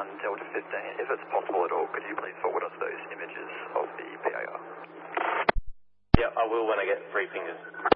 Delta 15. If it's possible at all, could you please forward us those images of the PAR? Yeah, I will when I get 3 fingers.